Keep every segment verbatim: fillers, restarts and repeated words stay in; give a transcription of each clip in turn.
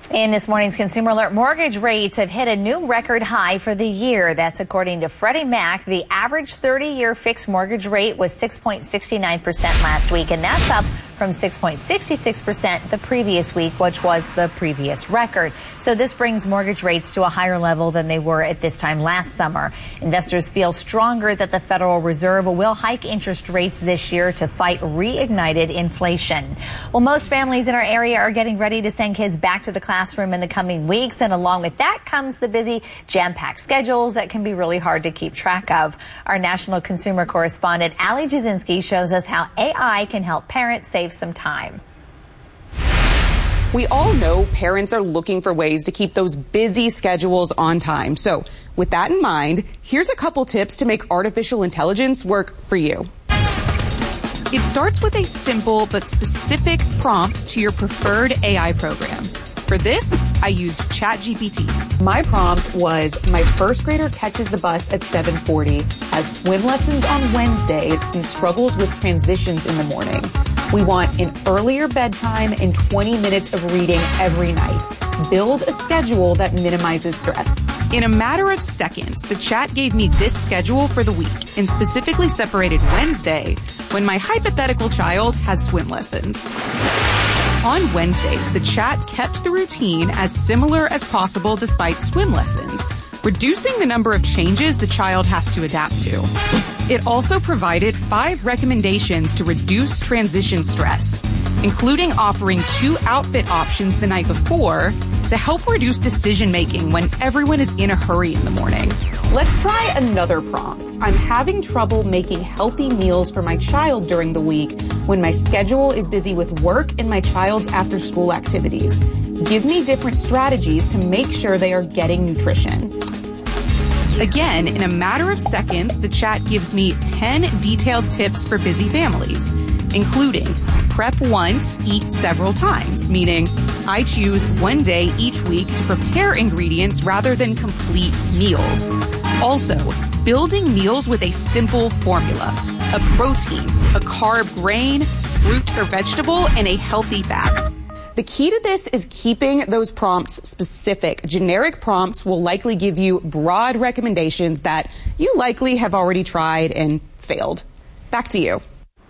In this morning's Consumer Alert, mortgage rates have hit a new record high for the year. That's according to Freddie Mac. The average thirty-year fixed mortgage rate was six point six nine percent last week, and that's up from six point six six percent the previous week, which was the previous record. So this brings mortgage rates to a higher level than they were at this time last summer. Investors feel stronger that the Federal Reserve will hike interest rates this year to fight reignited inflation. Well, most families in our area are getting ready to send kids back to the classroom in the coming weeks, and along with that comes the busy, jam-packed schedules that can be really hard to keep track of. Our national consumer correspondent, Ali Jasinski, shows us how A I can help parents save some time. We all know parents are looking for ways to keep those busy schedules on time. So with that in mind, here's a couple tips to make artificial intelligence work for you. It starts with a simple but specific prompt to your preferred A I program. For this, I used ChatGPT. My prompt was, my first grader catches the bus at seven forty, has swim lessons on Wednesdays, and struggles with transitions in the morning. We want an earlier bedtime and twenty minutes of reading every night. Build a schedule that minimizes stress. In a matter of seconds, the chat gave me this schedule for the week and specifically separated Wednesday when my hypothetical child has swim lessons. On Wednesdays, the chat kept the routine as similar as possible despite swim lessons, reducing the number of changes the child has to adapt to. It also provided five recommendations to reduce transition stress, including offering two outfit options the night before to help reduce decision-making when everyone is in a hurry in the morning. Let's try another prompt. I'm having trouble making healthy meals for my child during the week when my schedule is busy with work and my child's after-school activities. Give me different strategies to make sure they are getting nutrition. Again, in a matter of seconds, the chat gives me ten detailed tips for busy families, including prep once, eat several times, meaning I choose one day each week to prepare ingredients rather than complete meals. Also, building meals with a simple formula, a protein, a carb grain, fruit or vegetable, and a healthy fat. The key to this is keeping those prompts specific. Generic prompts will likely give you broad recommendations that you likely have already tried and failed. Back to you.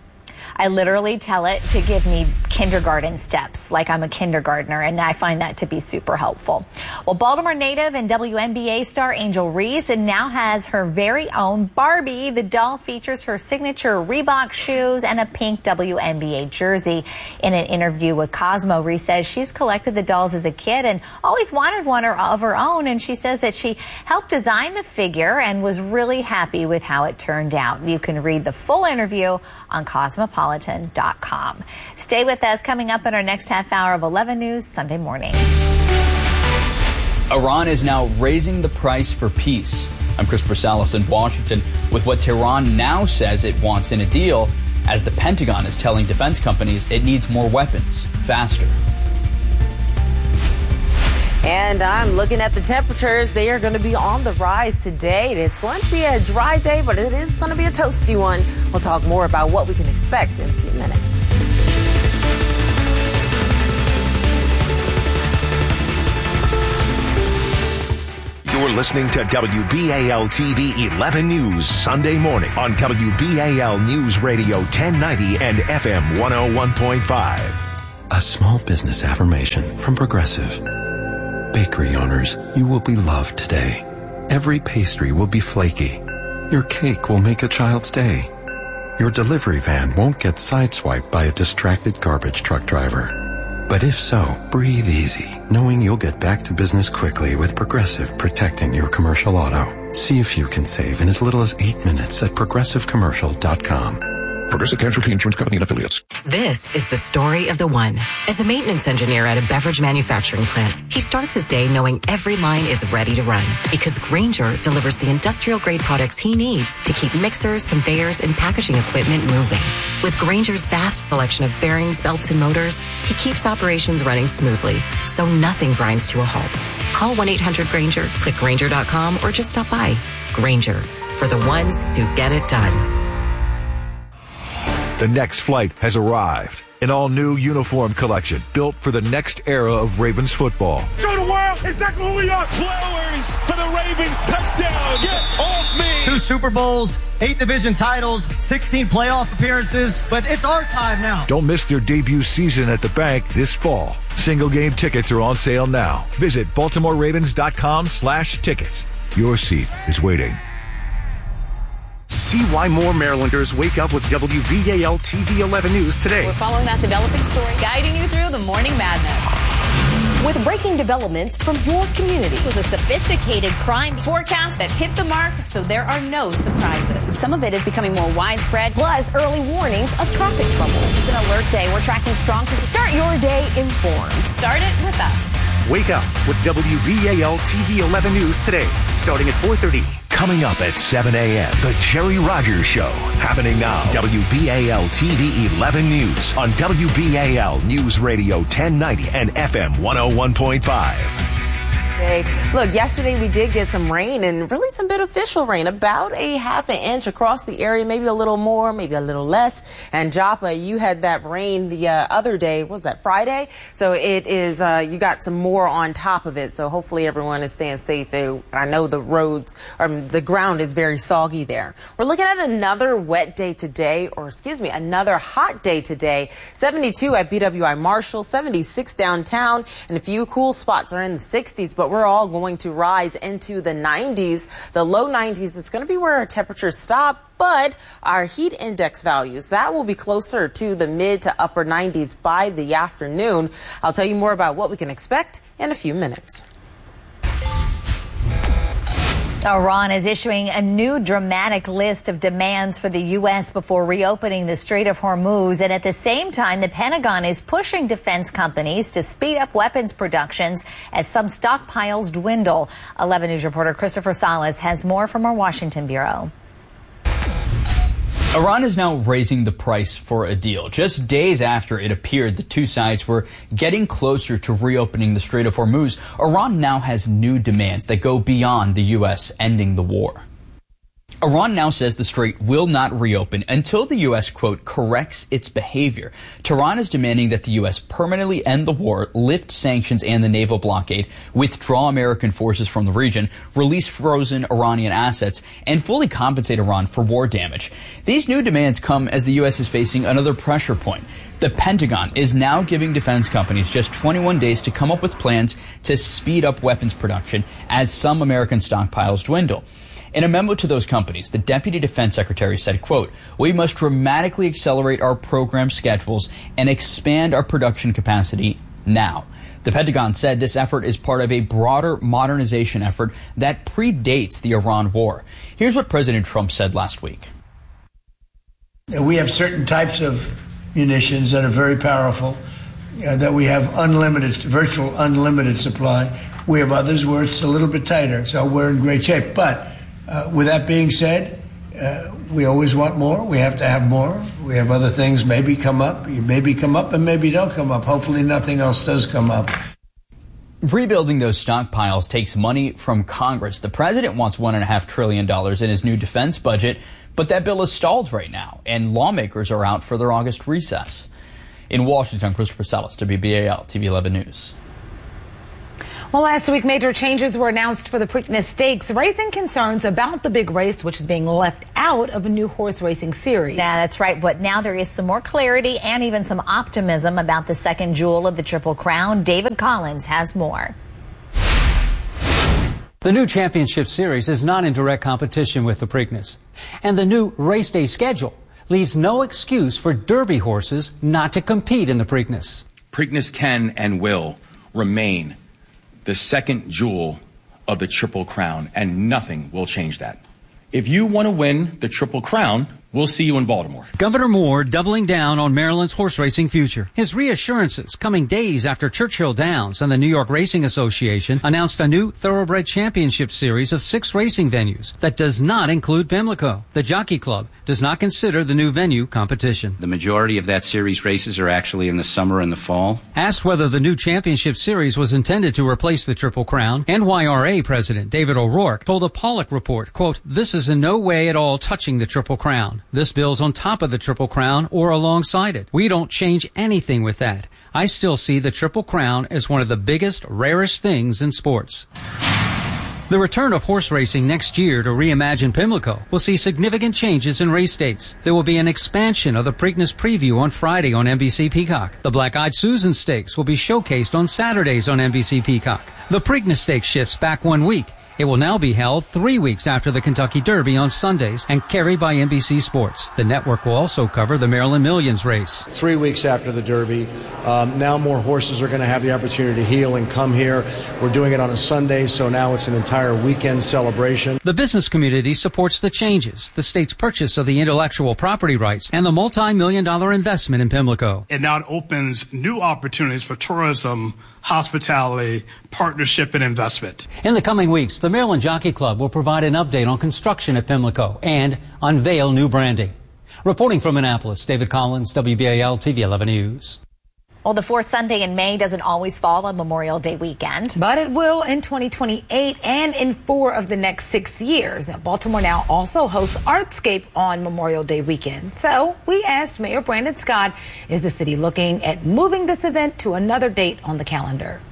I literally tell it to give me kindergarten steps, like I'm a kindergartner, and I find that to be super helpful. Well, Baltimore native and W N B A star Angel Reese now has her very own Barbie. The doll features her signature Reebok shoes and a pink W N B A jersey. In an interview with Cosmo, Reese says she's collected the dolls as a kid and always wanted one of her own, and she says that she helped design the figure and was really happy with how it turned out. You can read the full interview on Cosmopolitan dot com. Stay with us. Coming up in our next half hour of eleven News Sunday morning. Iran is now raising the price for peace. I'm Christopher Salas in Washington with what Tehran now says it wants in a deal, as the Pentagon is telling defense companies it needs more weapons faster. And I'm looking at the temperatures. They are going to be on the rise today. It's going to be a dry day, but it is going to be a toasty one. We'll talk more about what we can expect in a few minutes. You're listening to W B A L T V eleven News Sunday morning on W B A L News Radio ten ninety and F M one oh one point five. A small business affirmation from Progressive. Bakery owners, you will be loved today. Every pastry will be flaky. Your cake will make a child's day. Your delivery van won't get sideswiped by a distracted garbage truck driver. But if so, breathe easy, knowing you'll get back to business quickly with Progressive protecting your commercial auto. See if you can save in as little as eight minutes at progressive commercial dot com. Progressive Casualty Insurance Company and Affiliates. This is the story of the one. As a maintenance engineer at a beverage manufacturing plant, he starts his day knowing every line is ready to run because Grainger delivers the industrial-grade products he needs to keep mixers, conveyors, and packaging equipment moving. With Grainger's vast selection of bearings, belts, and motors, he keeps operations running smoothly, so nothing grinds to a halt. Call one eight hundred Grainger, click Grainger dot com, or just stop by. Grainger, for the ones who get it done. The next flight has arrived. An all-new uniform collection built for the next era of Ravens football. Show the world exactly who we are. Flowers for the Ravens touchdown. Get off me. Two Super Bowls, eight division titles, sixteen playoff appearances, but it's our time now. Don't miss their debut season at the bank this fall. Single game tickets are on sale now. Visit baltimore ravens dot com slash tickets. Your seat is waiting. See why more Marylanders wake up with W B A L T V eleven News today. We're following that developing story, guiding you through the morning madness. With breaking developments from your community. It was a sophisticated crime forecast that hit the mark, so there are no surprises. Some of it is becoming more widespread. Plus, early warnings of traffic trouble. It's an alert day. We're tracking strong to start your day informed. Start it with us. Wake up with W B A L T V eleven News today, starting at four thirty. Coming up at seven a.m., The Jerry Rogers Show. Happening now. W B A L T V eleven News on W B A L News Radio ten ninety and F M one oh one point five. Look, yesterday we did get some rain and really some beneficial rain, about a half an inch across the area, maybe a little more, maybe a little less. And Joppa, you had that rain the uh, other day. What was that, Friday? So it is, uh, you got some more on top of it. So hopefully everyone is staying safe. I know the roads, or the ground is very soggy there. We're looking at another wet day today, or excuse me, another hot day today. seventy-two at B W I Marshall, seventy-six downtown, and a few cool spots are in the sixties, but we're all going to rise into the nineties, the low nineties. It's going to be where our temperatures stop, but our heat index values, that will be closer to the mid to upper nineties by the afternoon. I'll tell you more about what we can expect in a few minutes. Iran is issuing a new dramatic list of demands for the U S before reopening the Strait of Hormuz. And at the same time, the Pentagon is pushing defense companies to speed up weapons productions as some stockpiles dwindle. eleven News reporter Christopher Salas has more from our Washington bureau. Iran is now raising the price for a deal. Just days after it appeared the two sides were getting closer to reopening the Strait of Hormuz, Iran now has new demands that go beyond the U S ending the war. Iran now says the strait will not reopen until the U S, quote, corrects its behavior. Tehran is demanding that the U S permanently end the war, lift sanctions and the naval blockade, withdraw American forces from the region, release frozen Iranian assets, and fully compensate Iran for war damage. These new demands come as the U S is facing another pressure point. The Pentagon is now giving defense companies just twenty-one days to come up with plans to speed up weapons production as some American stockpiles dwindle. In a memo to those companies, the Deputy Defense Secretary said, quote, we must dramatically accelerate our program schedules and expand our production capacity now. The Pentagon said this effort is part of a broader modernization effort that predates the Iran war. Here's what President Trump said last week. We have certain types of munitions that are very powerful, uh, that we have unlimited, virtual unlimited supply. We have others where it's a little bit tighter, so we're in great shape. But Uh, with that being said, uh, we always want more. We have to have more. We have other things maybe come up. You maybe come up and maybe don't come up. Hopefully nothing else does come up. Rebuilding those stockpiles takes money from Congress. The president wants one point five trillion dollars in his new defense budget, but that bill is stalled right now, and lawmakers are out for their August recess. In Washington, Christopher Salas, W B A L T V eleven News. Well, last week, major changes were announced for the Preakness Stakes, raising concerns about the big race, which is being left out of a new horse racing series. Yeah, that's right. But now there is some more clarity and even some optimism about the second jewel of the Triple Crown. David Collins has more. The new championship series is not in direct competition with the Preakness. And the new race day schedule leaves no excuse for Derby horses not to compete in the Preakness. Preakness can and will remain the second jewel of the Triple Crown, and nothing will change that. If you want to win the Triple Crown, we'll see you in Baltimore. Governor Moore doubling down on Maryland's horse racing future. His reassurances coming days after Churchill Downs and the New York Racing Association announced a new Thoroughbred Championship series of six racing venues that does not include Pimlico. The Jockey Club does not consider the new venue competition. The majority of that series races are actually in the summer and the fall. Asked whether the new championship series was intended to replace the Triple Crown, N Y R A President David O'Rourke told the Pollock Report, quote, this is in no way at all touching the Triple Crown. Crown. This bill's on top of the Triple Crown or alongside it. We don't change anything with that. I still see the Triple Crown as one of the biggest, rarest things in sports. The return of horse racing next year to reimagine Pimlico will see significant changes in race dates. There will be an expansion of the Preakness Preview on Friday on N B C Peacock. The Black-Eyed Susan Stakes will be showcased on Saturdays on N B C Peacock. The Preakness Stakes shifts back one week. It will now be held three weeks after the Kentucky Derby on Sundays and carried by N B C Sports. The network will also cover the Maryland Millions race. Three weeks after the Derby, um, now more horses are going to have the opportunity to heal and come here. We're doing it on a Sunday, so now it's an entire weekend celebration. The business community supports the changes, the state's purchase of the intellectual property rights, and the multi-million dollar investment in Pimlico. It now opens new opportunities for tourism, hospitality, partnership, and investment. In the coming weeks, the Maryland Jockey Club will provide an update on construction at Pimlico and unveil new branding. Reporting from Annapolis, David Collins, W B A L T V eleven News. Well, the fourth Sunday in May doesn't always fall on Memorial Day weekend. But it will in twenty twenty-eight and in four of the next six years. Now, Baltimore now also hosts Artscape on Memorial Day weekend. So we asked Mayor Brandon Scott, is the city looking at moving this event to another date on the calendar?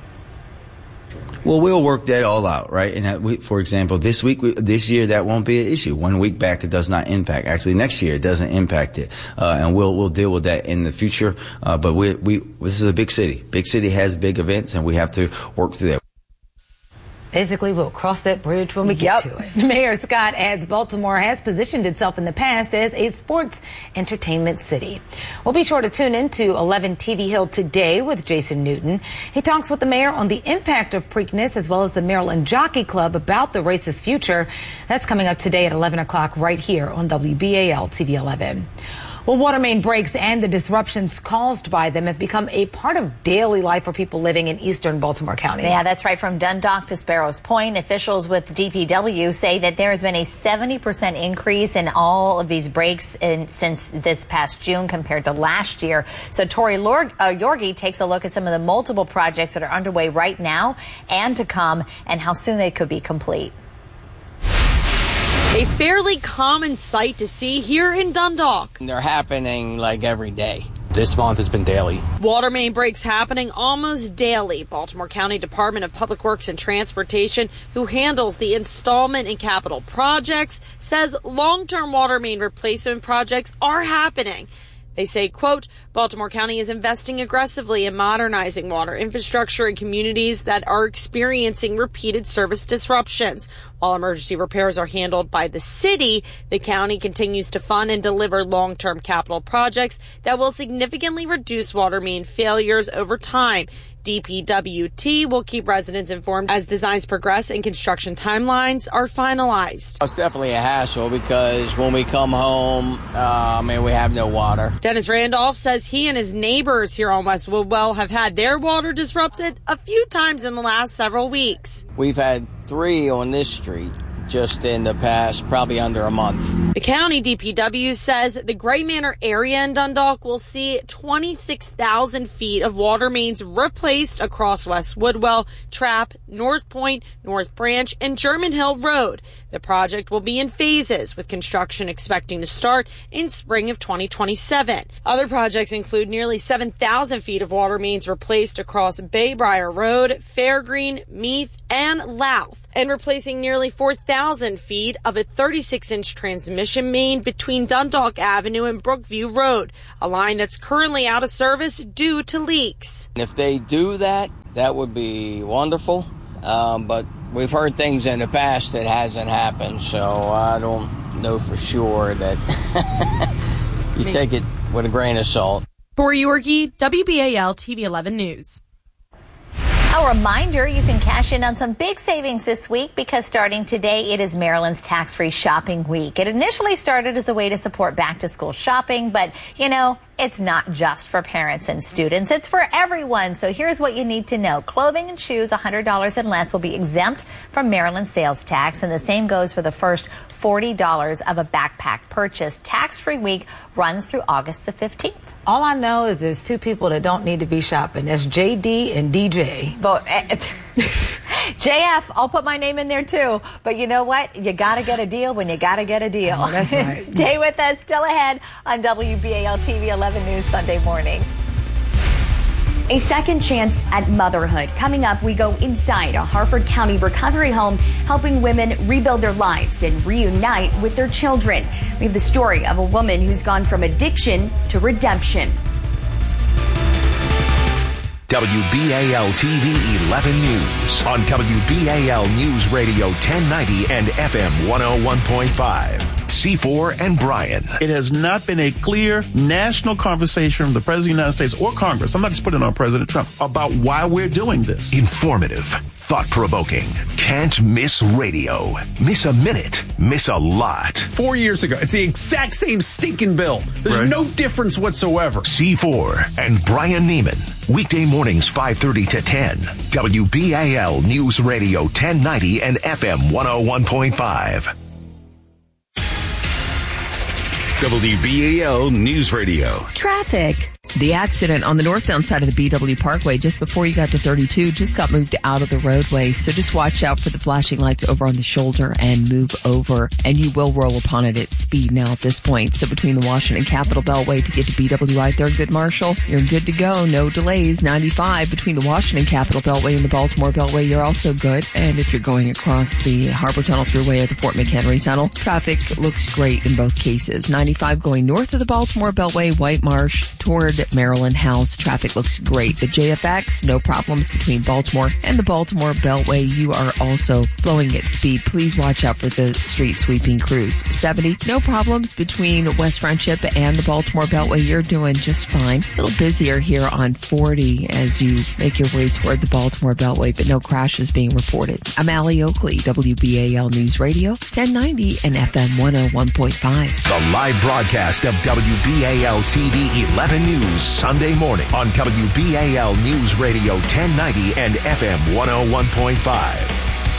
Well, we'll work that all out, right? And that we, for example, this week, we, this year, that won't be an issue. One week back, it does not impact. Actually, next year, it doesn't impact it, uh, and we'll we'll deal with that in the future. Uh, but we we this is a big city. Big city has big events, and we have to work through that. Basically, we'll cross that bridge when we yep. get to it. Mayor Scott adds Baltimore has positioned itself in the past as a sports entertainment city. We'll be sure to tune into eleven T V Hill today with Jason Newton. He talks with the mayor on the impact of Preakness as well as the Maryland Jockey Club about the race's future. That's coming up today at eleven o'clock right here on W B A L T V eleven. Well, water main breaks and the disruptions caused by them have become a part of daily life for people living in eastern Baltimore County. Yeah, that's right. From Dundalk to Sparrows Point, officials with D P W say that there has been a seventy percent increase in all of these breaks in, since this past June compared to last year. So Tori Lorg, uh, Yorgi takes a look at some of the multiple projects that are underway right now and to come and how soon they could be complete. A fairly common sight to see here in Dundalk. They're happening like every day. This month has been daily. Water main breaks happening almost daily. Baltimore County Department of Public Works and Transportation, who handles the installment and capital projects, says long-term water main replacement projects are happening. They say, quote, Baltimore County is investing aggressively in modernizing water infrastructure in communities that are experiencing repeated service disruptions. While emergency repairs are handled by the city, the county continues to fund and deliver long-term capital projects that will significantly reduce water main failures over time. D P W T will keep residents informed as designs progress and construction timelines are finalized. It's definitely a hassle because when we come home, uh, I mean, we have no water. Dennis Randolph says he and his neighbors here on West Woodwell have had their water disrupted a few times in the last several weeks. We've had three on this street just in the past, probably under a month. The county D P W says the Gray Manor area in Dundalk will see twenty-six thousand feet of water mains replaced across West Woodwell, Trapp, North Point, North Branch, and German Hill Road. The project will be in phases, with construction expecting to start in spring of twenty twenty-seven. Other projects include nearly seven thousand feet of water mains replaced across Baybriar Road, Fairgreen, Meath, and Louth, and replacing nearly four thousand feet of a thirty-six inch transmission main between Dundalk Avenue and Brookview Road, a line that's currently out of service due to leaks. If they do that, that would be wonderful, um, but we've heard things in the past that hasn't happened, so I don't know for sure that you take it with a grain of salt. Tori Yorgi, W B A L T V eleven News. A reminder, you can cash in on some big savings this week because starting today, it is Maryland's tax-free shopping week. It initially started as a way to support back-to-school shopping, but, you know, it's not just for parents and students. It's for everyone. So here's what you need to know. Clothing and shoes, one hundred dollars and less, will be exempt from Maryland sales tax, and the same goes for the first forty dollars of a backpack purchase. Tax-free week runs through August the fifteenth. All I know is there's two people that don't need to be shopping. That's J D and D J. But J F, I'll put my name in there too. But you know what? You got to get a deal when you got to get a deal. Oh, that's right. Stay with us. Still ahead on W B A L T V eleven News Sunday morning. A second chance at motherhood. Coming up, we go inside a Harford County recovery home, helping women rebuild their lives and reunite with their children. We have the story of a woman who's gone from addiction to redemption. W B A L T V eleven News on W B A L News Radio ten ninety and F M one oh one point five. C four and Brian. It has not been a clear national conversation from the President of the United States or Congress, I'm not just putting it on President Trump, about why we're doing this. Informative, thought-provoking, can't miss radio. Miss a minute, miss a lot. Four years ago, it's the exact same stinking bill. There's Right. no difference whatsoever. C four and Brian Neiman. Weekday mornings five thirty to ten. W B A L News Radio ten ninety and F M one oh one point five. W B A L News Radio. Traffic. The accident on the northbound side of the B W Parkway just before you got to thirty-two just got moved out of the roadway. So just watch out for the flashing lights over on the shoulder and move over. And you will roll upon it at speed now at this point. So between the Washington Capitol Beltway to get to B W I Thurgood Marshall, you're good to go. No delays. ninety-five between the Washington Capitol Beltway and the Baltimore Beltway, you're also good. And if you're going across the Harbor Tunnel Thruway or the Fort McHenry Tunnel, traffic looks great in both cases. ninety-five going north of the Baltimore Beltway, White Marsh toward Maryland House, traffic looks great. The J F X, no problems between Baltimore and the Baltimore Beltway. You are also flowing at speed. Please watch out for the street sweeping crews. seventy, no problems between West Friendship and the Baltimore Beltway. You're doing just fine. A little busier here on forty as you make your way toward the Baltimore Beltway, but no crashes being reported. I'm Allie Oakley, W B A L News Radio, ten ninety and F M one oh one point five. The live broadcast of W B A L T V eleven News Sunday morning on W B A L News Radio ten ninety and F M one oh one point five.